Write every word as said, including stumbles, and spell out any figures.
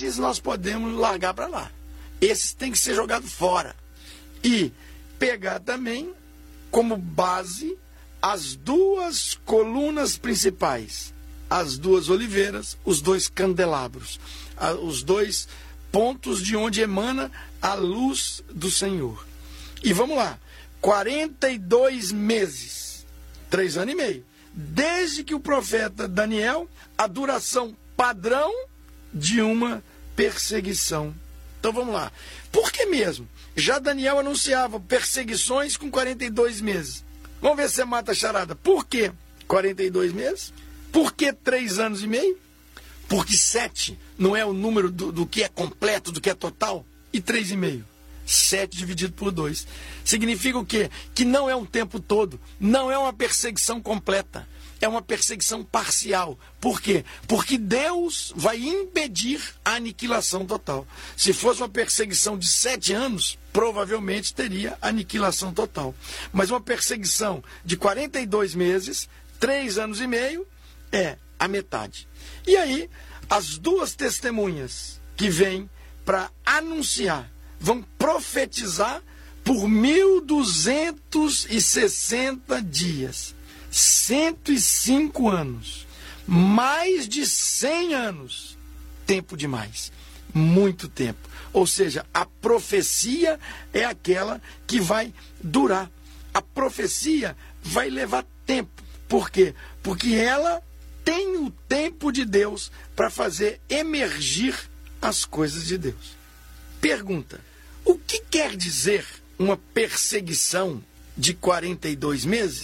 esses nós podemos largar para lá. Esses têm que ser jogados fora. E pegar também como base as duas colunas principais, as duas oliveiras, os dois candelabros, os dois pontos de onde emana a luz do Senhor. E vamos lá, quarenta e dois meses, três anos e meio, desde que o profeta Daniel, a duração padrão de uma perseguição. Então vamos lá, por que mesmo? Já Daniel anunciava perseguições com quarenta e dois meses. Vamos ver se você mata a charada. Por que quarenta e dois meses? Por que três anos e meio? Porque sete não é o número do, do que é completo, do que é total? E três e meio? sete dividido por dois. Significa o quê? Que não é um tempo todo, não é uma perseguição completa, é uma perseguição parcial. Por quê? Porque Deus vai impedir a aniquilação total. Se fosse uma perseguição de sete anos, provavelmente teria aniquilação total. Mas uma perseguição de quarenta e dois meses, três anos e meio, é a metade. E aí, as duas testemunhas que vêm para anunciar, vão profetizar por mil duzentos e sessenta dias, cento e cinco anos, mais de cem anos, tempo demais, muito tempo. Ou seja, a profecia é aquela que vai durar. A profecia vai levar tempo. Por quê? Porque ela tem o tempo de Deus para fazer emergir as coisas de Deus. Pergunta: o que quer dizer uma perseguição de quarenta e dois meses?